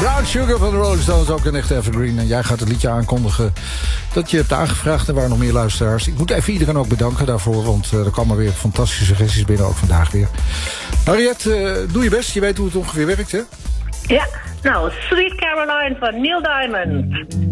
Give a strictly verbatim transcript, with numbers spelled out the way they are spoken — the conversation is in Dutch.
Brown Sugar van de Rolling Stones, ook een echte evergreen. En jij gaat het liedje aankondigen dat je hebt aangevraagd. En waar nog meer luisteraars. Ik moet even iedereen ook bedanken daarvoor. Want uh, er kwamen weer fantastische suggesties binnen, ook vandaag weer. Harriet, uh, doe je best. Je weet hoe het ongeveer werkt, hè? Ja, nou, Sweet Caroline van Neil Diamond.